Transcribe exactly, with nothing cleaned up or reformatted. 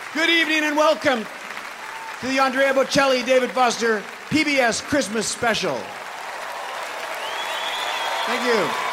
Good evening and welcome to the Andrea Bocelli, David Foster P B S Christmas Special. Thank you.